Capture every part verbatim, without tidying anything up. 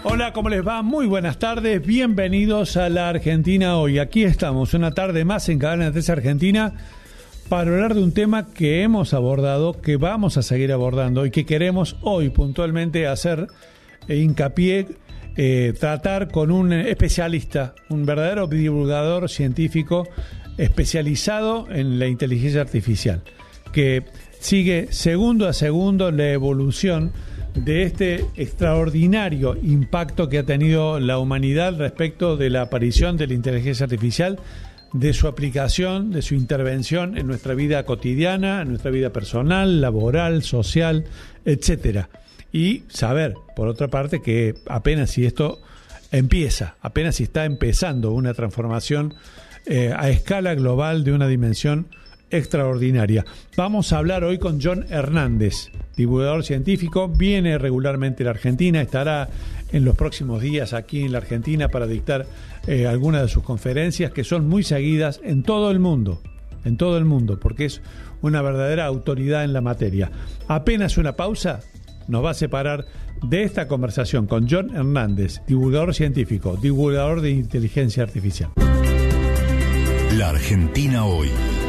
Hola, ¿cómo les va? Muy buenas tardes, bienvenidos a La Argentina Hoy. Aquí estamos, una tarde más en Cadena tres Argentina para hablar de un tema que hemos abordado, que vamos a seguir abordando y que queremos hoy puntualmente hacer hincapié, eh, tratar con un especialista, un verdadero divulgador científico especializado en la inteligencia artificial, que sigue segundo a segundo la evolución de este extraordinario impacto que ha tenido la humanidad respecto de la aparición de la inteligencia artificial, de su aplicación, de su intervención en nuestra vida cotidiana, en nuestra vida personal, laboral, social, etcétera. Y saber, por otra parte, que apenas si esto empieza, apenas si está empezando una transformación eh, a escala global de una dimensión extraordinaria. Vamos a hablar hoy con John Hernández, divulgador científico, viene regularmente a la Argentina, estará en los próximos días aquí en la Argentina para dictar eh, algunas de sus conferencias que son muy seguidas en todo el mundo, en todo el mundo, porque es una verdadera autoridad en la materia. Apenas una pausa nos va a separar de esta conversación con John Hernández, divulgador científico, divulgador de inteligencia artificial. La Argentina Hoy.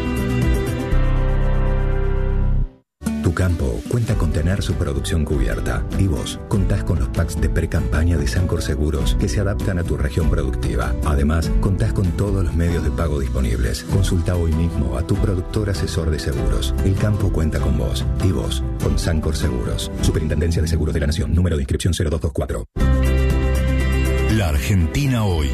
Tu campo cuenta con tener su producción cubierta y vos contás con los packs de pre-campaña de Sancor Seguros que se adaptan a tu región productiva. Además, contás con todos los medios de pago disponibles. Consulta hoy mismo a tu productor asesor de seguros. El campo cuenta con vos y vos con Sancor Seguros. Superintendencia de Seguros de la Nación. Número de inscripción cero dos dos cuatro. La Argentina Hoy.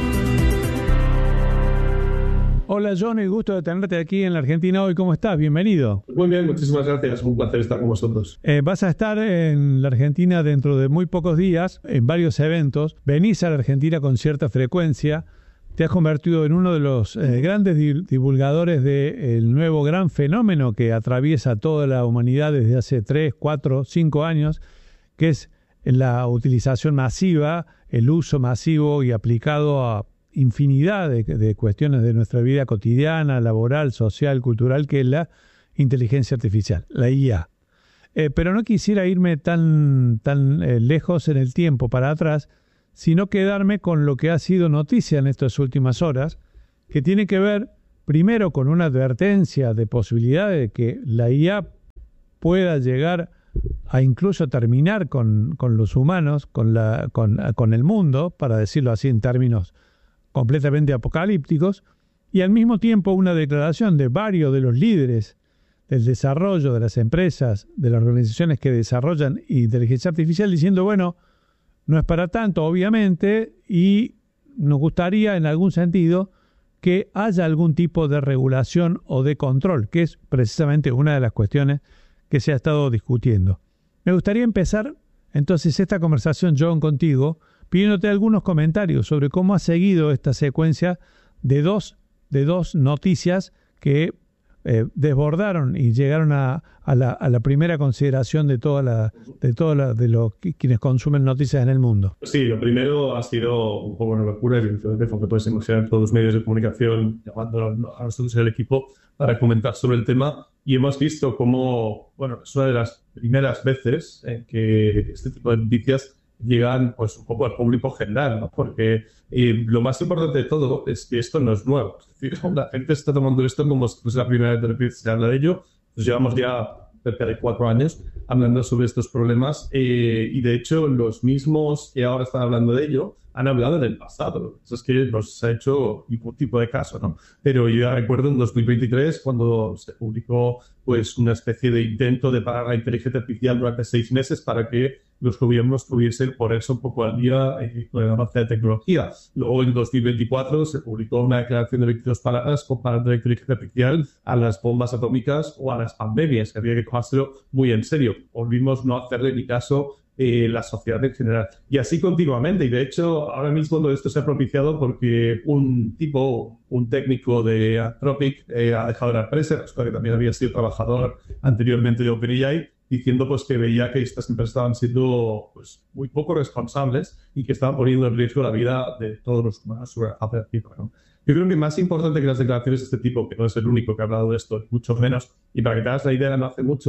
Hola John, el gusto de tenerte aquí en la Argentina Hoy. ¿Cómo estás? Bienvenido. Muy bien, muchísimas gracias. Un placer estar con vosotros. Eh, vas a estar en la Argentina dentro de muy pocos días, en varios eventos. Venís a la Argentina con cierta frecuencia. Te has convertido en uno de los eh, grandes di- divulgadores del nuevo gran fenómeno que atraviesa toda la humanidad desde hace tres, cuatro, cinco años, que es la utilización masiva, el uso masivo y aplicado a infinidad de, de cuestiones de nuestra vida cotidiana, laboral, social, cultural, que es la inteligencia artificial, la I A. Eh, pero no quisiera irme tan, tan eh, lejos en el tiempo para atrás, sino quedarme con lo que ha sido noticia en estas últimas horas, que tiene que ver primero con una advertencia de posibilidad de que la I A pueda llegar a incluso terminar con, con los humanos, con, la, con, con el mundo, para decirlo así en términos completamente apocalípticos, y al mismo tiempo una declaración de varios de los líderes del desarrollo de las empresas, de las organizaciones que desarrollan inteligencia artificial, diciendo, bueno, no es para tanto, obviamente, y nos gustaría en algún sentido que haya algún tipo de regulación o de control, que es precisamente una de las cuestiones que se ha estado discutiendo. Me gustaría empezar entonces esta conversación, John, contigo, pidiéndote algunos comentarios sobre cómo has seguido esta secuencia de dos, de dos noticias que eh, desbordaron y llegaron a, a, la, a la primera consideración de toda la, de toda la, de los quienes consumen noticias en el mundo. Sí, lo primero ha sido un poco una locura, evidentemente, porque puedes emocionar todos los medios de comunicación llamando a nosotros el equipo para comentar sobre el tema, y hemos visto cómo, bueno, es una de las primeras veces en que este tipo de noticias llegan pues un poco al público general, ¿no? Porque eh, lo más importante de todo es que esto no es nuevo. Es decir, la gente está tomando esto como si fuese la primera vez que se habla de ello. Pues llevamos ya cerca de cuatro años hablando sobre estos problemas eh, y de hecho los mismos que ahora están hablando de ello han hablado en el pasado. Eso es que nos ha hecho ningún tipo de caso, ¿no? Pero yo ya recuerdo en dos mil veintitrés cuando se publicó pues una especie de intento de parar la inteligencia artificial durante seis meses para que los gobiernos pudiesen ponerse un poco al día eh, con el avance de tecnología. Luego en dos mil veinticuatro se publicó una declaración de veintidós palabras comparando la inteligencia artificial a las bombas atómicas o a las pandemias, que había que tomárselo muy en serio. Volvimos no hacerle ni caso eh, la sociedad en general. Y así continuamente. Y de hecho, ahora mismo todo esto se ha propiciado porque un tipo, un técnico de Anthropic eh, ha dejado la empresa, que también había sido trabajador anteriormente de OpenAI, diciendo pues que veía que estas empresas estaban siendo pues muy poco responsables y que estaban poniendo en riesgo la vida de todos los humanos sobre la Tierra, ¿no? Yo creo que más importante que las declaraciones de este tipo, que no es el único que ha hablado de esto, mucho menos, y para que te hagas la idea, no hace mucho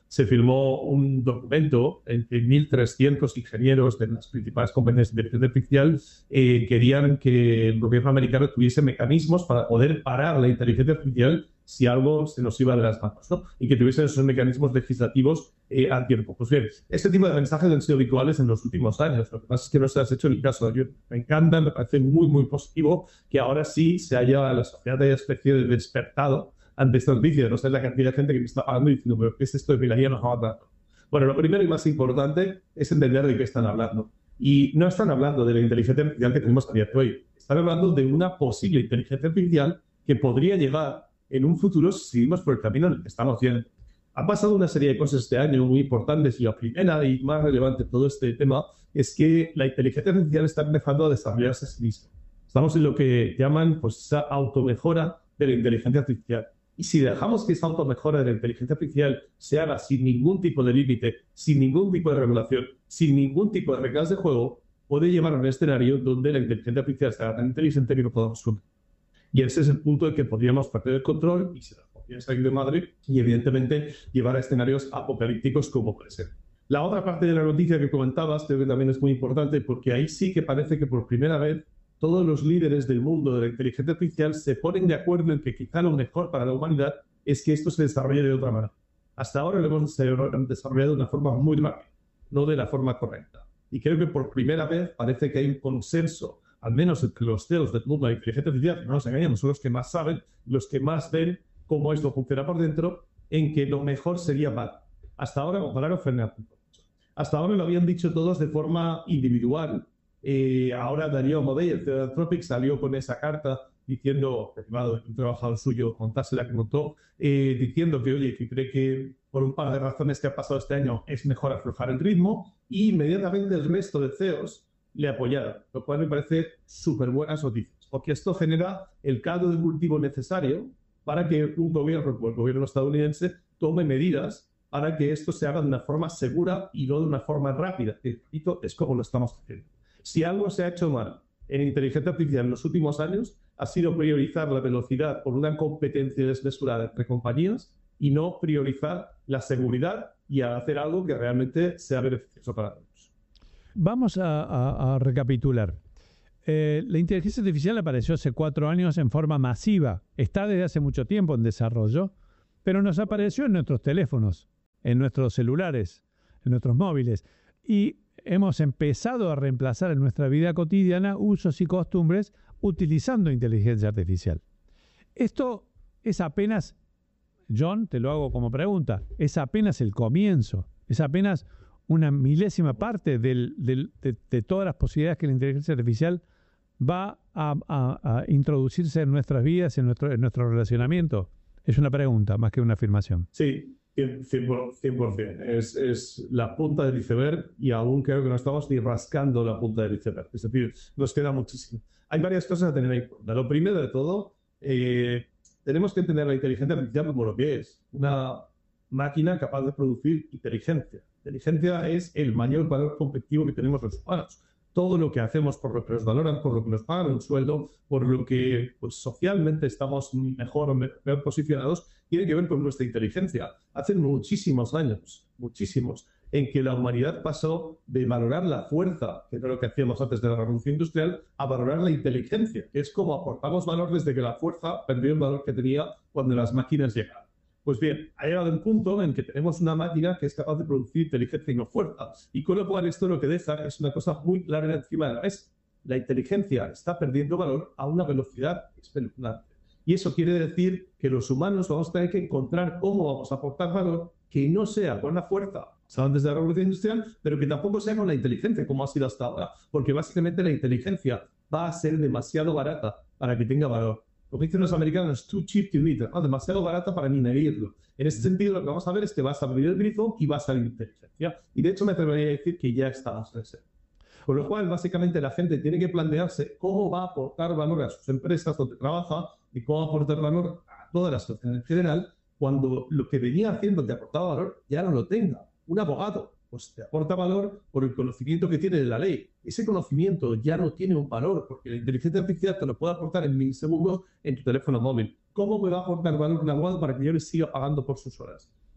se firmó un documento en que mil trescientos ingenieros de las principales compañías de inteligencia artificial eh, querían que el gobierno americano tuviese mecanismos para poder parar la inteligencia artificial si algo se nos iba de las manos, ¿no? Y que tuviesen esos mecanismos legislativos eh, a tiempo. Pues bien, este tipo de mensajes han sido habituales en los últimos años. Lo que pasa es que no se ha hecho el caso. Yo, me encanta, me parece muy, muy positivo que ahora sí se haya, la sociedad haya especie de despertado ante esta noticia. No sé la cantidad de gente que me está hablando y diciendo, pero ¿qué es esto de minería nos va a dar? Bueno, lo primero y más importante es entender de qué están hablando. Y no están hablando de la inteligencia artificial que tenemos a día de hoy. Están hablando de una posible inteligencia artificial que podría llegar en un futuro si seguimos por el camino en el que estamos yendo. Ha pasado una serie de cosas este año muy importantes y la primera y más relevante de todo este tema es que la inteligencia artificial está empezando a desarrollarse a sí misma. Estamos en lo que llaman pues, esa automejora de la inteligencia artificial. Y si dejamos que esa automejora de la inteligencia artificial se haga sin ningún tipo de límite, sin ningún tipo de regulación, sin ningún tipo de reglas de juego, puede llevar a un escenario donde la inteligencia artificial sea tan inteligente que no podamos sumar. Y ese es el punto en que podríamos perder el control y se la podría salir de madre y, evidentemente, llevar a escenarios apocalípticos como puede ser. La otra parte de la noticia que comentabas creo que también es muy importante porque ahí sí que parece que por primera vez todos los líderes del mundo de la inteligencia artificial se ponen de acuerdo en que quizá lo mejor para la humanidad es que esto se desarrolle de otra manera. Hasta ahora lo hemos desarrollado de una forma muy rápida, no de la forma correcta. Y creo que por primera vez parece que hay un consenso, al menos entre los C E Os del mundo de la inteligencia artificial, no nos engañamos, son los que más saben, los que más ven cómo esto funciona por dentro, en que lo mejor sería mal. Hasta ahora, ojalá no fuera. Hasta ahora lo habían dicho todos de forma individual. Eh, ahora Darío Amodei, el C E O de Anthropic, salió con esa carta diciendo, derivado de un trabajador suyo, contársela que montó, eh, diciendo que, oye, que cree que por un par de razones que ha pasado este año es mejor aflojar el ritmo, y inmediatamente el resto de C E Os le apoyaron, lo cual me parece súper buenas noticias, porque esto genera el caldo de cultivo necesario para que un gobierno, como el gobierno estadounidense, tome medidas para que esto se haga de una forma segura y no de una forma rápida. Y es como lo estamos haciendo. Si algo se ha hecho mal en inteligencia artificial en los últimos años, ha sido priorizar la velocidad por una competencia desmesurada entre compañías y no priorizar la seguridad y hacer algo que realmente sea beneficioso para todos. Vamos a, a, a recapitular. Eh, la inteligencia artificial apareció hace cuatro años en forma masiva. Está desde hace mucho tiempo en desarrollo, pero nos apareció en nuestros teléfonos, en nuestros celulares, en nuestros móviles. Y hemos empezado a reemplazar en nuestra vida cotidiana usos y costumbres utilizando inteligencia artificial. Esto es apenas, John, te lo hago como pregunta, es apenas el comienzo, es apenas una milésima parte del, del, de, de todas las posibilidades que la inteligencia artificial va a, a, a introducirse en nuestras vidas, en nuestro, en nuestro relacionamiento. Es una pregunta más que una afirmación. Sí, cien por ciento. Es, es la punta del iceberg y aún creo que no estamos ni rascando la punta del iceberg. Es decir, nos queda muchísimo. Hay varias cosas a tener en cuenta. Lo primero de todo, eh, tenemos que entender la inteligencia artificial como lo que es. Una máquina capaz de producir inteligencia. Inteligencia es el mayor valor competitivo que tenemos los humanos. Todo lo que hacemos por lo que nos valoran, por lo que nos pagan un sueldo, por lo que pues, socialmente estamos mejor o peor posicionados, tiene que ver con nuestra inteligencia. Hace muchísimos años, muchísimos, en que la humanidad pasó de valorar la fuerza, que era lo que hacíamos antes de la revolución industrial, a valorar la inteligencia, que es como aportamos valor desde que la fuerza perdió el valor que tenía cuando las máquinas llegaron. Pues bien, ha llegado un punto en que tenemos una máquina que es capaz de producir inteligencia y no fuerza. Y con lo cual esto lo que deja es una cosa muy clara encima de la mesa. La inteligencia está perdiendo valor a una velocidad espeluznante. Y eso quiere decir que los humanos vamos a tener que encontrar cómo vamos a aportar valor que no sea con la fuerza, antes de la revolución industrial, pero que tampoco sea con la inteligencia, como ha sido hasta ahora. Porque básicamente la inteligencia va a ser demasiado barata para que tenga valor. Lo que dicen los americanos, too cheap to eat, ¿no? Demasiado barata para ni medirlo. En ese sentido, lo que vamos a ver es que vas a abrir el grifo y va a salir inteligencia. Y de hecho, me atrevería a decir que ya estamos en ese. Con lo cual, básicamente, la gente tiene que plantearse cómo va a aportar valor a sus empresas donde trabaja y cómo va a aportar valor a toda la sociedad en general cuando lo que venía haciendo que aportaba valor ya no lo tenga. Un abogado, pues te aporta valor por el conocimiento que tiene de la ley. Ese conocimiento ya no tiene un valor, porque la inteligencia artificial te lo puede aportar en milisegundos en tu teléfono móvil. ¿Cómo me va a aportar valor un abogado para que yo le siga pagando por sus horas?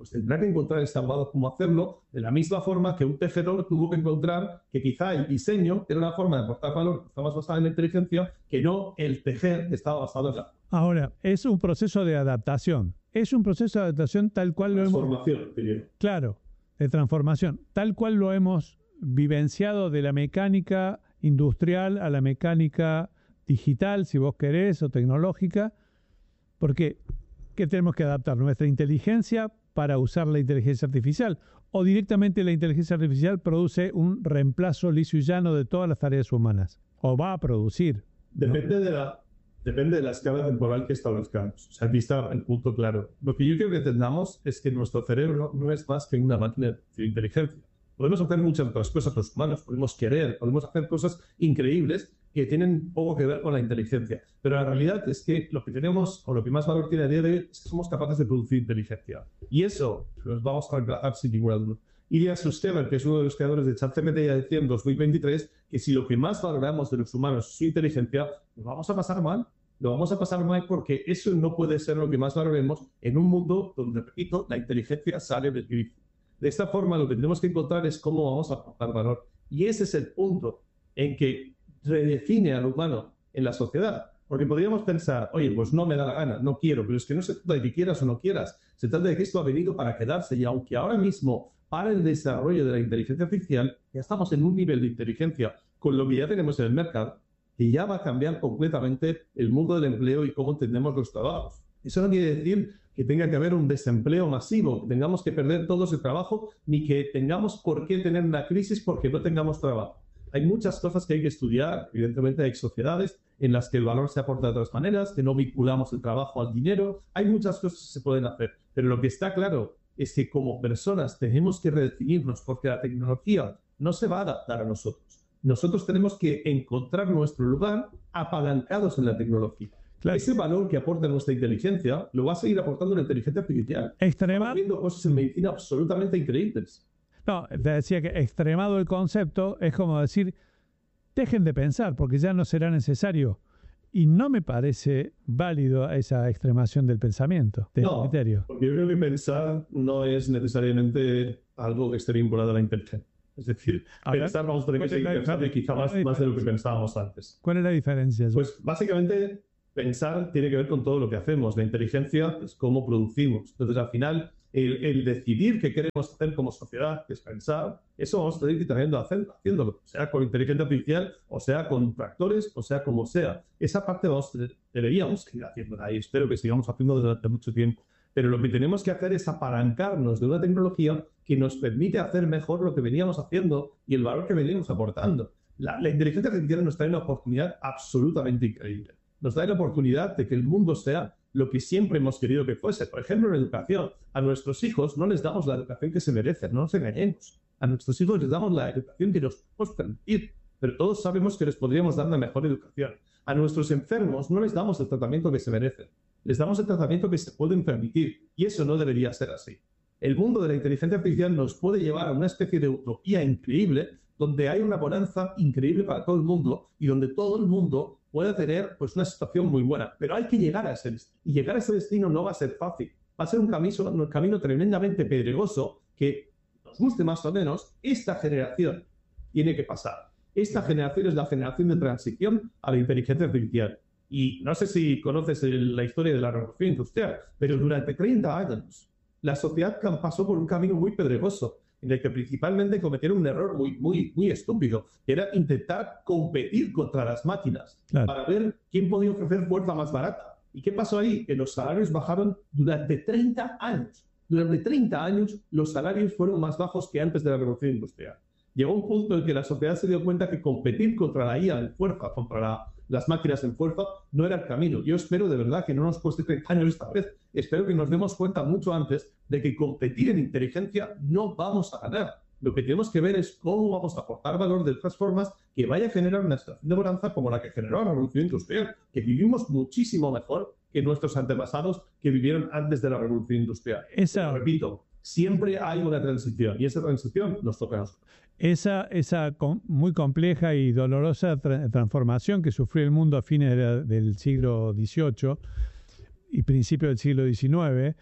pues tendrá que encontrar ese abogado cómo hacerlo, de la misma forma que un tejedor tuvo que encontrar que quizá el diseño era una forma de aportar valor que estaba basada en la inteligencia, que no el tejer que estaba basado en la... Ahora, es un proceso de adaptación. Es un proceso de adaptación tal cual lo hemos... Transformación, diría. Claro, de transformación. Tal cual lo hemos vivenciado de la mecánica industrial a la mecánica digital, si vos querés, o tecnológica, porque ¿qué tenemos que adaptar? Nuestra inteligencia para usar la inteligencia artificial, o directamente la inteligencia artificial produce un reemplazo liso y llano de todas las tareas humanas, o va a producir. Depende, ¿no? de la, depende de la escala temporal que establezcamos. O sea, aquí está el punto claro. Lo que yo quiero que entendamos es que nuestro cerebro no es más que una máquina de inteligencia. Podemos hacer muchas otras cosas los humanos, podemos querer, podemos hacer cosas increíbles que tienen poco que ver con la inteligencia. Pero la realidad es que lo que tenemos, o lo que más valor tiene a día de hoy, es que somos capaces de producir inteligencia. Y eso los vamos a reemplazar sin ninguna duda. Ilya Sutskever, que es uno de los creadores de ChatGPT, ya decía en dos mil veintitrés que si lo que más valoramos de los humanos es su inteligencia, lo vamos a pasar mal. Lo vamos a pasar mal porque eso no puede ser lo que más valoremos en un mundo donde, repito, la inteligencia sale del grifo. De esta forma, lo que tenemos que encontrar es cómo vamos a aportar valor. Y ese es el punto en que redefine al humano en la sociedad. Porque podríamos pensar, oye, pues no me da la gana, no quiero, pero es que no se trata de que quieras o no quieras, se trata de que esto ha venido para quedarse. Y aunque ahora mismo, para el desarrollo de la inteligencia artificial, ya estamos en un nivel de inteligencia con lo que ya tenemos en el mercado, que ya va a cambiar completamente el mundo del empleo y cómo entendemos los trabajos. Eso no quiere decir que tenga que haber un desempleo masivo, que tengamos que perder todo ese trabajo, ni que tengamos por qué tener una crisis porque no tengamos trabajo. Hay muchas cosas que hay que estudiar. Evidentemente hay sociedades en las que el valor se aporta de otras maneras, que no vinculamos el trabajo al dinero. Hay muchas cosas que se pueden hacer. Pero lo que está claro es que como personas tenemos que redefinirnos porque la tecnología no se va a adaptar a nosotros. Nosotros tenemos que encontrar nuestro lugar apalancados en la tecnología. Claro. Ese valor que aporta nuestra inteligencia lo va a seguir aportando la inteligencia artificial. Extrema... Estamos viendo cosas en medicina absolutamente increíbles. No, te decía que extremado el concepto es como decir, dejen de pensar porque ya no será necesario. Y no me parece válido esa extremación del pensamiento, del no, criterio. Porque yo creo que pensar no es necesariamente algo que esté vinculado a la inteligencia. Es decir, a pensar vamos a tener que seguir pensando y quizá más, más de lo que pensábamos antes. ¿Cuál es la diferencia? Pues básicamente pensar tiene que ver con todo lo que hacemos. La inteligencia es cómo producimos. Entonces, al final, el, el decidir qué queremos hacer como sociedad, que es pensar, eso vamos a tener que ir también haciéndolo, sea con inteligencia artificial, o sea con tractores, o sea como sea. Esa parte vamos, deberíamos ir haciendo ahí. Espero que sigamos haciendo durante mucho tiempo. Pero lo que tenemos que hacer es apalancarnos de una tecnología que nos permite hacer mejor lo que veníamos haciendo y el valor que veníamos aportando. La, la inteligencia artificial nos trae una oportunidad absolutamente increíble. Nos da la oportunidad de que el mundo sea lo que siempre hemos querido que fuese. Por ejemplo, en educación. A nuestros hijos no les damos la educación que se merecen, no nos engañemos. A nuestros hijos les damos la educación que nos podemos permitir, pero todos sabemos que les podríamos dar la mejor educación. A nuestros enfermos no les damos el tratamiento que se merecen. Les damos el tratamiento que se pueden permitir, y eso no debería ser así. El mundo de la inteligencia artificial nos puede llevar a una especie de utopía increíble, donde hay una bonanza increíble para todo el mundo y donde todo el mundo puede tener pues, una situación muy buena. Pero hay que llegar a ese destino. Y llegar a ese destino no va a ser fácil. Va a ser un camino, un camino tremendamente pedregoso que, nos guste más o menos, esta generación tiene que pasar. Esta generación es la generación de transición a la inteligencia artificial. Y no sé si conoces el, la historia de la revolución industrial, pero durante treinta años la sociedad pasó por un camino muy pedregoso, en el que principalmente cometieron un error muy, muy, muy estúpido, que era intentar competir contra las máquinas, claro, para ver quién podía ofrecer fuerza más barata. ¿Y qué pasó ahí? Que los salarios bajaron durante treinta años. Durante treinta años los salarios fueron más bajos que antes de la revolución industrial. Llegó un punto en que la sociedad se dio cuenta que competir contra la I A en fuerza, contra la, las máquinas en fuerza, no era el camino. Yo espero de verdad que no nos cueste treinta años esta vez. Espero que nos demos cuenta mucho antes de que competir en inteligencia no vamos a ganar. Lo que tenemos que ver es cómo vamos a aportar valor de otras formas que vaya a generar una situación de bonanza como la que generó la revolución industrial, que vivimos muchísimo mejor que nuestros antepasados que vivieron antes de la revolución industrial. Esa... Repito, siempre hay una transición y esa transición nos toca a nosotros. Esa, esa com- muy compleja y dolorosa tra- transformación que sufrió el mundo a fines de la, del siglo dieciocho y principios del siglo diecinueve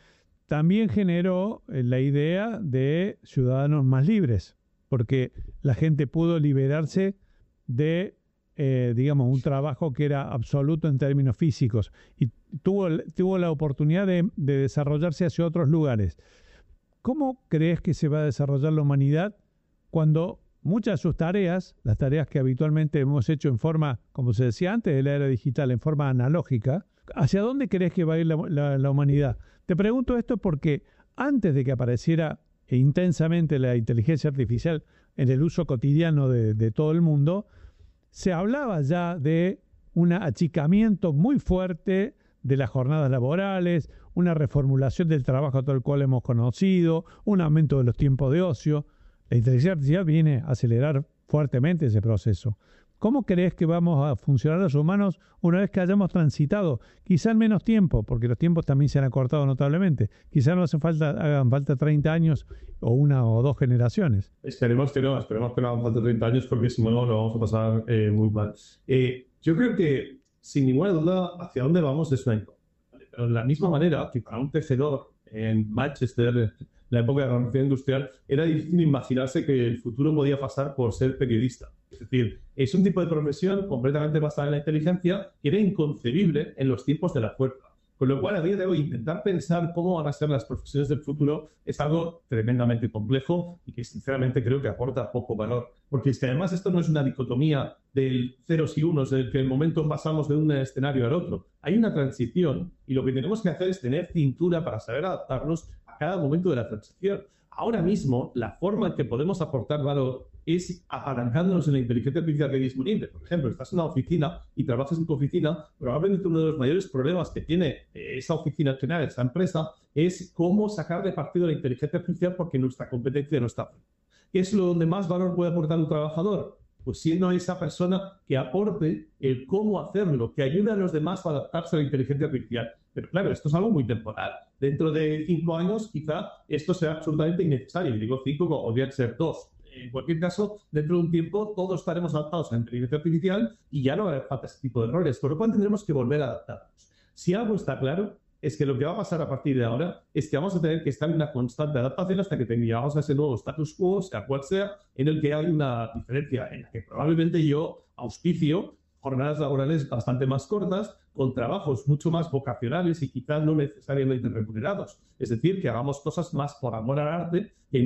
también generó eh, la idea de ciudadanos más libres, porque la gente pudo liberarse de, eh, digamos, un trabajo que era absoluto en términos físicos y tuvo, tuvo la oportunidad de, de desarrollarse hacia otros lugares. ¿Cómo crees que se va a desarrollar la humanidad cuando muchas de sus tareas, las tareas que habitualmente hemos hecho en forma, como se decía antes de la era digital, en forma analógica, hacia dónde crees que va a ir la, la, la humanidad? Te pregunto esto porque antes de que apareciera intensamente la inteligencia artificial en el uso cotidiano de, de todo el mundo, se hablaba ya de un achicamiento muy fuerte de las jornadas laborales, una reformulación del trabajo tal cual hemos conocido, un aumento de los tiempos de ocio. La inteligencia artificial viene a acelerar fuertemente ese proceso. ¿Cómo crees que vamos a funcionar los humanos una vez que hayamos transitado? Quizá en menos tiempo, porque los tiempos también se han acortado notablemente. Quizá no hace falta, hagan falta treinta años o una o dos generaciones. Esperemos que no, esperemos que no hagan falta treinta años, porque si no, lo vamos a pasar eh, muy mal. Eh, yo creo que, sin ninguna duda, hacia dónde vamos es una incógnita. Pero de la misma manera que para un tejedor en Manchester, la época de la Revolución Industrial, era difícil imaginarse que el futuro podía pasar por ser periodista. Es decir, es un tipo de profesión completamente basada en la inteligencia que era inconcebible en los tiempos de la fuerza. Con lo cual, a día de hoy, intentar pensar cómo van a ser las profesiones del futuro es algo tremendamente complejo y que, sinceramente, creo que aporta poco valor. Porque es que, además, esto no es una dicotomía del ceros y unos, en el que en el momento pasamos de un escenario al otro. Hay una transición y lo que tenemos que hacer es tener cintura para saber adaptarnos a cada momento de la transición. Ahora mismo, la forma en que podemos aportar valor es apalancándonos en la inteligencia artificial que hay disponible. Por ejemplo, estás en una oficina y trabajas en tu oficina, probablemente uno de los mayores problemas que tiene esa oficina general, esa empresa, es cómo sacarle partido a la inteligencia artificial porque nuestra competencia no está. ¿Qué es lo donde más valor puede aportar un trabajador? Pues siendo esa persona que aporte el cómo hacerlo, que ayude a los demás a adaptarse a la inteligencia artificial. Pero claro, esto es algo muy temporal. Dentro de cinco años, quizá esto sea absolutamente innecesario. Y digo cinco, o podrían ser dos. En cualquier caso, dentro de un tiempo, todos estaremos adaptados a la inteligencia artificial y ya no habrá falta ese tipo de errores. Por lo cual tendremos que volver a adaptarnos. Si algo está claro, es que lo que va a pasar a partir de ahora es que vamos a tener que estar en una constante adaptación hasta que tengamos a ese nuevo status quo, sea cual sea, en el que hay una diferencia en la que probablemente yo auspicio jornadas laborales bastante más cortas, con trabajos mucho más vocacionales y quizás no necesariamente remunerados. Es decir, que hagamos cosas más por amor al arte, que